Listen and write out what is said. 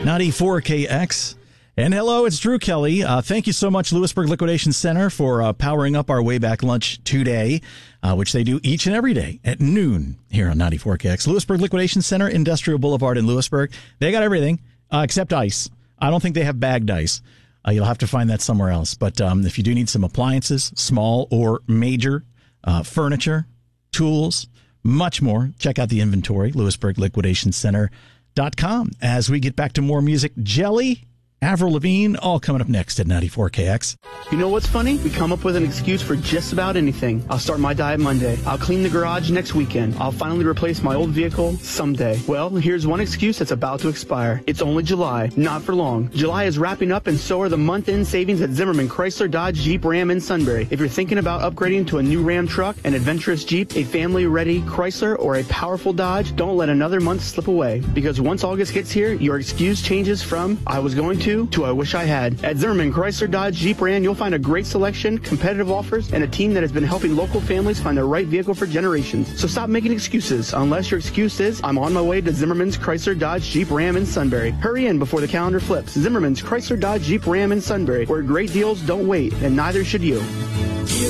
94KX. And hello, it's Drew Kelly. Thank you so much, Lewisburg Liquidation Center, for powering up our way back lunch today, which they do each and every day at noon here on 94KX. Lewisburg Liquidation Center, Industrial Boulevard in Lewisburg. They got everything except ice. I don't think they have bagged ice. You'll have to find that somewhere else. But if you do need some appliances, small or major, furniture, tools, much more, check out the inventory, LewisburgLiquidationCenter.com. As we get back to more music, Jelly, Avril Lavigne, all coming up next at 94KX. You know what's funny? We come up with an excuse for just about anything. I'll start my diet Monday. I'll clean the garage next weekend. I'll finally replace my old vehicle someday. Well, here's one excuse that's about to expire. It's only July. Not for long. July is wrapping up, and so are the month-end savings at Zimmerman Chrysler, Dodge, Jeep, Ram, and Sunbury. If you're thinking about upgrading to a new Ram truck, an adventurous Jeep, a family-ready Chrysler, or a powerful Dodge, don't let another month slip away. Because once August gets here, your excuse changes from I was going to I wish I had. At Zimmerman Chrysler, Dodge, Jeep, Ram, you'll find a great selection, competitive offers, and a team that has been helping local families find the right vehicle for generations. So stop making excuses, unless your excuse is, I'm on my way to Zimmerman's Chrysler, Dodge, Jeep, Ram, and Sunbury. Hurry in before the calendar flips. Zimmerman's Chrysler, Dodge, Jeep, Ram, and Sunbury, where great deals don't wait, and neither should you.